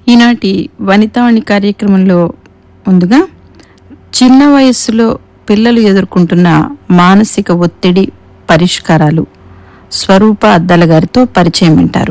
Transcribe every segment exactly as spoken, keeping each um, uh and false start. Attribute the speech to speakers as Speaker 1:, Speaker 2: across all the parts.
Speaker 1: ఈనాటి వనితావాణి కార్యక్రమంలో ముందుగా చిన్న వయస్సులో పిల్లలు ఎదుర్కొంటున్న మానసిక ఒత్తిడి పరిష్కారాలు స్వరూప అద్దాల గారితో పరిచయం వింటారు.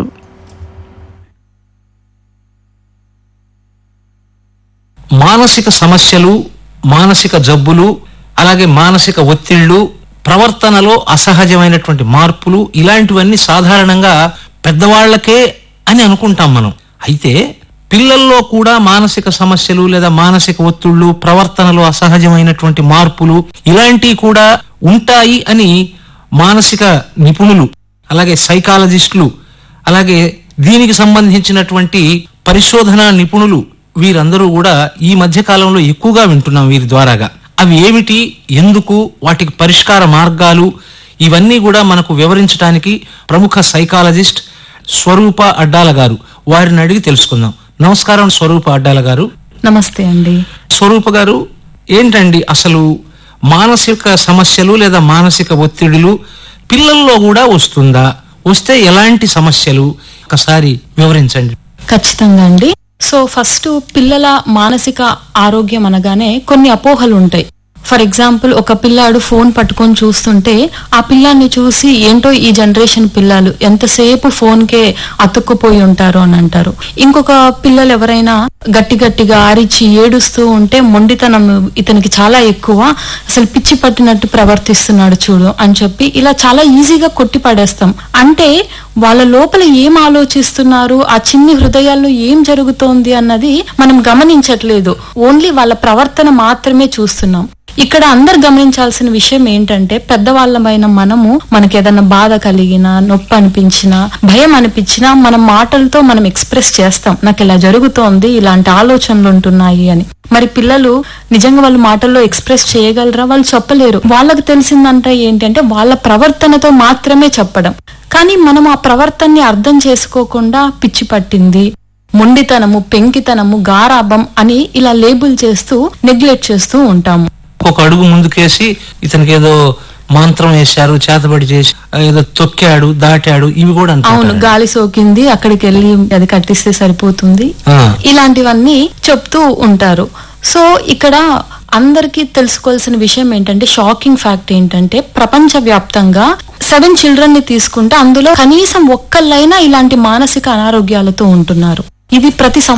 Speaker 2: మానసిక సమస్యలు, మానసిక జబ్బులు, అలాగే మానసిక ఒత్తిళ్లు, ప్రవర్తనలో అసహజమైనటువంటి మార్పులు, ఇలాంటివన్నీ సాధారణంగా పెద్దవాళ్లకే అని అనుకుంటాం మనం. అయితే పిల్లల్లో కూడా మానసిక సమస్యలు లేదా మానసిక ఒత్తిళ్లు, ప్రవర్తనలో అసహజమైనటువంటి మార్పులు ఇలాంటివి కూడా ఉంటాయి అని మానసిక నిపుణులు, అలాగే సైకాలజిస్టులు, అలాగే దీనికి సంబంధించినటువంటి పరిశోధనా నిపుణులు వీరందరూ కూడా ఈ మధ్య కాలంలో ఎక్కువగా వింటున్నాం వీరి ద్వారాగా. అవి ఏమిటి, ఎందుకు, వాటికి పరిష్కార మార్గాలు, ఇవన్నీ కూడా మనకు వివరించడానికి ప్రముఖ సైకాలజిస్ట్ స్వరూప అడ్డాల గారు, వారిని అడిగి తెలుసుకుందాం. నమస్కారం స్వరూప అడ్డాల గారు.
Speaker 1: నమస్తే అండి.
Speaker 2: స్వరూప గారు, ఏంటండి అసలు మానసిక సమస్యలు లేదా మానసిక ఒత్తిడులు పిల్లల్లో కూడా వస్తుందా, వస్తే ఎలాంటి సమస్యలు ఒకసారి వివరించండి.
Speaker 3: ఖచ్చితంగా అండి. సో ఫస్ట్ పిల్లల మానసిక ఆరోగ్యం అనగానే కొన్ని అపోహలు ఉంటాయి. ఫర్ ఎగ్జాంపుల్, ఒక పిల్లాడు ఫోన్ పట్టుకొని చూస్తుంటే ఆ పిల్లాన్ని చూసి ఏంటో ఈ జనరేషన్ పిల్లలు ఎంతసేపు ఫోన్ కే అతుక్కుపోయి ఉంటారు అని అంటారు. ఇంకొక పిల్లలు ఎవరైనా గట్టి గట్టిగా అరిచి ఏడుస్తూ ఉంటే మొండితనం ఇతనికి చాలా ఎక్కువ, అసలు పిచ్చి పట్టినట్టు ప్రవర్తిస్తున్నాడు చూడు అని చెప్పి ఇలా చాలా ఈజీగా కొట్టి పడేస్తాం. అంటే వాళ్ళ లోపల ఏం ఆలోచిస్తున్నారు, ఆ చిన్ని హృదయాల్లో ఏం జరుగుతోంది అన్నది మనం గమనించట్లేదు. ఓన్లీ వాళ్ళ ప్రవర్తన మాత్రమే చూస్తున్నాం. ఇక్కడ అందరు గమనించాల్సిన విషయం ఏంటంటే, పెద్దవాళ్ళమైన మనము మనకి ఏదైనా బాధ కలిగినా, నొప్పి అనిపించినా, భయం అనిపించినా మన మాటలతో మనం ఎక్స్ప్రెస్ చేస్తాం, నాకు ఇలా జరుగుతోంది, ఇలాంటి ఆలోచనలు ఉంటున్నాయి అని. మరి పిల్లలు నిజంగా వాళ్ళు మాటల్లో ఎక్స్ప్రెస్ చేయగలరా? వాళ్ళు చెప్పలేరు. వాళ్ళకి తెలిసిందంటే ఏంటంటే వాళ్ళ ప్రవర్తనతో మాత్రమే చెప్పడం. కానీ మనం ఆ ప్రవర్తనని అర్థం చేసుకోకుండా పిచ్చి పట్టింది, మొండితనము, పెంకితనము, గారాబం అని ఇలా లేబుల్ చేస్తూ నెగ్లెక్ట్ చేస్తూ ఉంటాము.
Speaker 2: ఒక అడుగు ముందుకేసి ఇతనికి ఏదో మంత్రం వేశారు, చేతబడి చేసి ఏదో తొక్కాడు, దాటాడు, ఇవి కూడా
Speaker 3: అవును, గాలి సోకింది, అక్కడికి వెళ్ళి అది కట్టిస్తే సరిపోతుంది, ఇలాంటివన్నీ చెప్తూ ఉంటారు. సో ఇక్కడ అందరికీ తెలుసుకోవాల్సిన విషయం ఏంటంటే, షాకింగ్ ఫ్యాక్ట్ ఏంటంటే, ప్రపంచ వ్యాప్తంగా సెవెన్ చిల్డ్రన్ ని తీసుకుంటే అందులో కనీసం ఒక్కళ్ళైనా ఇలాంటి మానసిక అనారోగ్యాలతో ఉంటున్నారు. ఇది ప్రతి